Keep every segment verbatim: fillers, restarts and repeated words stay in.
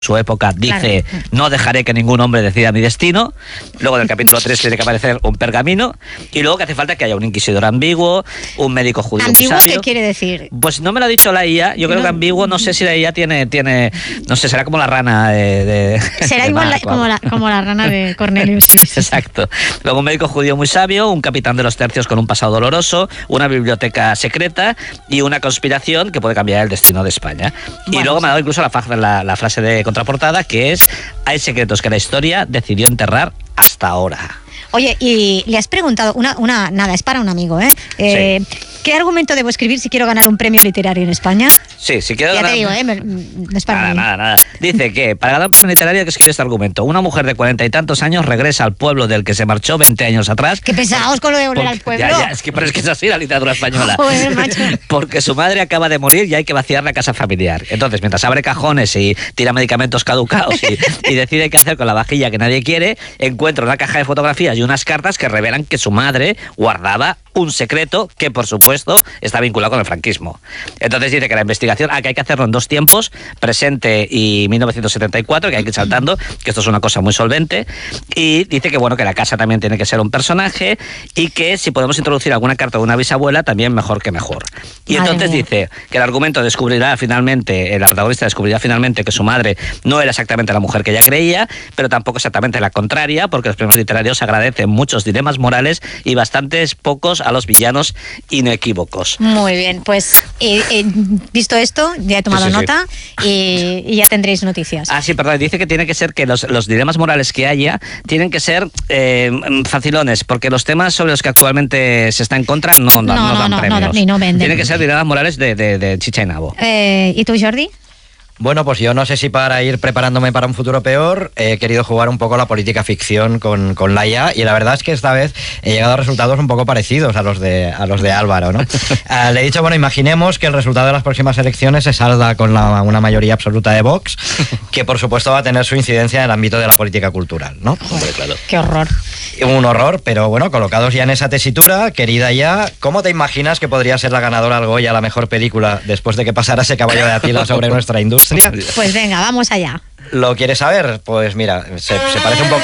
su época dice, claro, no dejaré que ningún hombre decida mi destino. Luego en el capítulo tres tiene que aparecer un pergamino. Y luego que hace falta que haya un inquisidor ambiguo, un médico judío muy sabio. ¿Ambiguo qué quiere decir? Pues no me lo ha dicho la I A. Yo creo no. que ambiguo, no sé si la I A tiene, tiene no sé, será como la rana de... de será de igual Marco, la, como, la, como la rana de Cornelius. Sí, sí. Exacto. Luego un médico judío muy sabio, un capitán de los tercios con un pasado doloroso, una biblioteca secreta y una conspiración que puede cambiar el destino de España. Bueno, y luego me ha dado incluso la, la, la frase de contraportada, que es: hay secretos que la historia decidió enterrar hasta ahora. Oye, y le has preguntado, una, una nada, es para un amigo, ¿eh? eh sí. ¿Qué argumento debo escribir si quiero ganar un premio literario en España? Sí, si quiero ya ganar... te digo, ¿eh? No es para nada, mí. nada, nada. Dice que para ganar un premio literario hay que escribir este argumento. Una mujer de cuarenta y tantos años regresa al pueblo del que se marchó veinte años atrás. ¡Qué pesados con lo de volver porque, al pueblo! Ya, ya, es que, pero es que es así la literatura española. Joder, macho. Porque su madre acaba de morir y hay que vaciar la casa familiar. Entonces, mientras abre cajones y tira medicamentos caducados y, y decide qué hacer con la vajilla que nadie quiere, encuentra una caja de fotografías y unas cartas que revelan que su madre guardaba un secreto que, por supuesto, está vinculado con el franquismo. Entonces dice que la investigación, ah, que hay que hacerlo en dos tiempos, presente y mil novecientos setenta y cuatro, que hay que ir saltando, que esto es una cosa muy solvente, y dice que, bueno, que la casa también tiene que ser un personaje y que si podemos introducir alguna carta de una bisabuela, también mejor que mejor. Y madre entonces mía. Dice que el argumento descubrirá finalmente, el protagonista descubrirá finalmente que su madre no era exactamente la mujer que ella creía, pero tampoco exactamente la contraria, porque los premios literarios agradecen muchos dilemas morales y bastantes pocos a los villanos inequívocos. Muy bien, pues eh, eh, visto esto, ya he tomado sí, sí, nota sí. Y, y ya tendréis noticias. Ah, sí, perdón, dice que tiene que ser que los, los dilemas morales que haya tienen que ser eh, facilones, porque los temas sobre los que actualmente se está en contra no, no, no, no dan no, premios. No, ni no venden. Tienen que ser dilemas morales de, de, de chicha y nabo. Eh, ¿Y tú, Jordi? Bueno, pues yo no sé si para ir preparándome para un futuro peor he querido jugar un poco la política ficción con, con la I A, y la verdad es que esta vez he llegado a resultados un poco parecidos a los de, a los de Álvaro, ¿no? uh, le he dicho, bueno, imaginemos que el resultado de las próximas elecciones se salda con la, una mayoría absoluta de Vox, que por supuesto va a tener su incidencia en el ámbito de la política cultural, ¿no? Joder, claro. Qué horror. Un horror, pero bueno, colocados ya en esa tesitura, querida ya, ¿cómo te imaginas que podría ser la ganadora al Goya, la mejor película, después de que pasara ese caballo de Atila sobre nuestra industria? Pues venga, vamos allá. ¿Lo quieres saber? Pues mira, se, se parece un poco.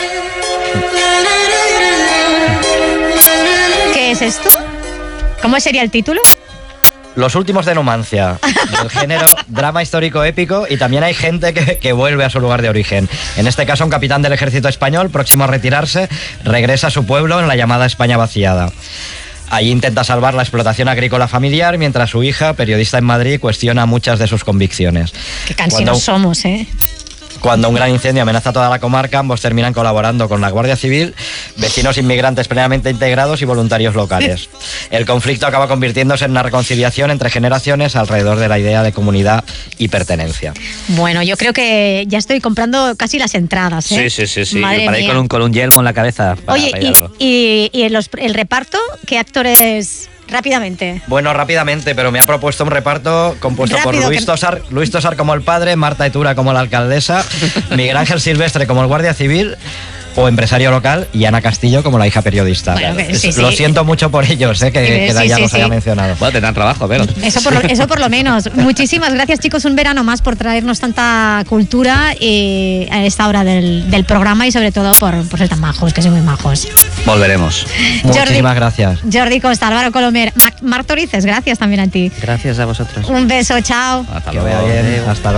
¿Qué es esto? ¿Cómo sería el título? Los últimos de Numancia, del género drama histórico épico, y también hay gente que, que vuelve a su lugar de origen. En este caso, un capitán del ejército español, próximo a retirarse, regresa a su pueblo en la llamada España vaciada. Allí intenta salvar la explotación agrícola familiar, mientras su hija, periodista en Madrid, cuestiona muchas de sus convicciones. Qué cansinos somos, ¿eh? Cuando un gran incendio amenaza toda la comarca, ambos terminan colaborando con la Guardia Civil, vecinos inmigrantes plenamente integrados y voluntarios locales. El conflicto acaba convirtiéndose en una reconciliación entre generaciones alrededor de la idea de comunidad y pertenencia. Bueno, yo creo que ya estoy comprando casi las entradas, ¿eh? Sí, sí, sí, sí. Madre para ir con un, con un yelmo en la cabeza. Para, Oye, para y, y, y el, los, el reparto, ¿qué actores...? Rápidamente. Bueno, rápidamente, pero me ha propuesto un reparto compuesto Rápido, por Luis, que... Tosar, Luis Tosar como el padre, Marta Etura como la alcaldesa, Miguel Ángel Silvestre como el guardia civil o empresario local, y Ana Castillo como la hija periodista. Bueno, que, sí, Lo sí. siento mucho por ellos, eh, que, sí, que ya sí, los sí. haya mencionado. Bueno, tendrán trabajo, pero... Eso por, lo, eso por lo menos. Muchísimas gracias, chicos, un verano más por traernos tanta cultura eh, a esta hora del, del programa, y sobre todo por, por ser tan majos, que son muy majos. Volveremos. Muchísimas Jordi, gracias. Jordi Costa, Álvaro Colomer, Marc Torices, gracias también a ti. Gracias a vosotros. Un beso, chao. Hasta que luego. vaya bien. Hasta luego.